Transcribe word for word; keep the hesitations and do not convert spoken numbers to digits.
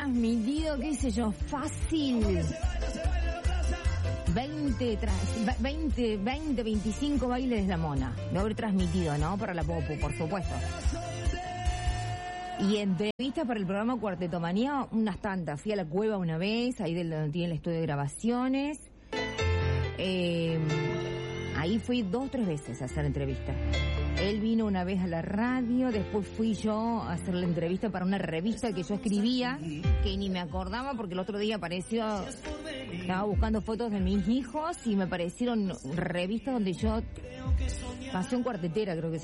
transmitido, qué sé yo, fácil. veinte, veinte, veinte, veinticinco bailes de la mona. De haber transmitido, ¿no? Para la Popu, por supuesto. Y entrevistas para el programa Cuarteto Manía, unas tantas. Fui a la cueva una vez, ahí donde tiene el estudio de grabaciones. Eh, ahí fui dos, tres veces a hacer entrevistas. Él vino una vez a la radio, después fui yo a hacer la entrevista para una revista que yo escribía, que ni me acordaba porque el otro día apareció, estaba buscando fotos de mis hijos y me aparecieron revistas donde yo, Pasión Cuartetera creo que se